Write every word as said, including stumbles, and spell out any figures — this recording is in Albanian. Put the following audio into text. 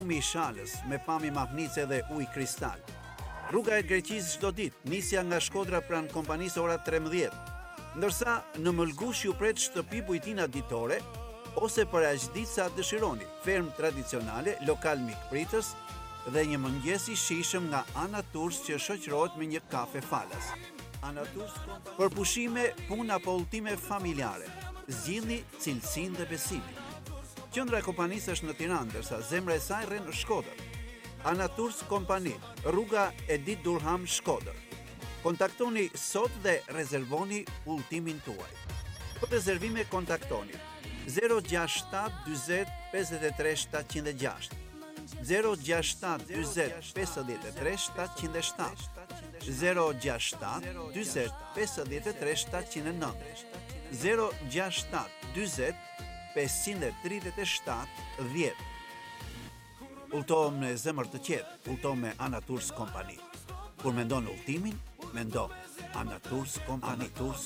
Mi Shalës me pamje mahnice dhe ujë kristal. Rruga e Greqisë çdo ditë, nisja nga Shkodra pranë kompanisë ora tremëdhjetë, ndërsa në Mëlgush ju pret shtëpi bujtina ditore ose për aq ditë sa dëshironi, ferm tradicionale, lokal mikpritës dhe një mëngjes i shijshëm nga Ana Tours që shoqërohet me një kafe falas. Ana Tours për pushime, punë apo udhëtime familjare. Zgjidhni cilësinë dhe besimin. Qendra e kompanisë është në Tiranë, ndërsa zemra e saj rren në Shkodër. Ana Tours Kompani, rruga Edit Durham, Shkodër. Kontaktoni sot dhe rezervoni udhëtimin tuaj. Për rezervime kontaktoni zero gjasht shtat dyzet pesëdhjetë e tre shtatëqind e gjashtë, zero gjasht shtat dyzet pesëdhjetë e tre shtatëqind e shtatë, zero gjasht shtat dyzet pesëdhjetë e tre shtatëqind e nëntë, zero gjasht shtat dyzet pesëqind e tridhjetë e shtatë dhjetë. Udhëtohem në zemër të qetë, udhëtohem me Ana Tours Kompani. Kur mendon udhëtimin, mendo Ana Tours Kompani. Tours